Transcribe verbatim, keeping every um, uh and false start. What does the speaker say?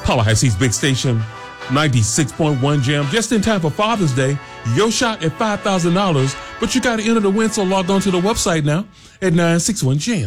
Tallahassee's Big Station, ninety-six point one Jam, just in time for Father's Day. Your shot at five thousand dollars, but you got to enter to win, so log on to the website now at nine six one Jam.